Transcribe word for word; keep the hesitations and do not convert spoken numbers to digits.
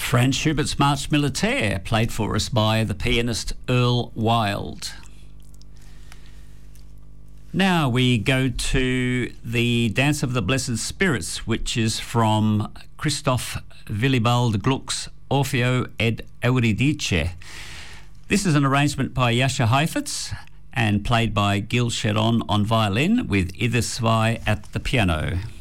Franz Schubert's March Militaire, played for us by the pianist Earl Wild. Now we go to the Dance of the Blessed Spirits, which is from Christoph Willibald Gluck's Orfeo ed Euridice. This is an arrangement by Jascha Heifetz and played by Gil Sharon on violin with Ida Zwei at the piano.